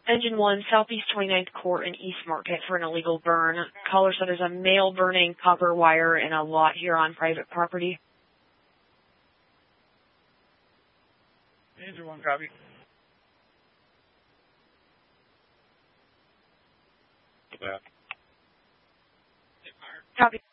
Engine 1, Southeast 29th Court in East Market for an illegal burn. Caller said there's a male burning copper wire in a lot here on private property. Engine 1, copy. Copy.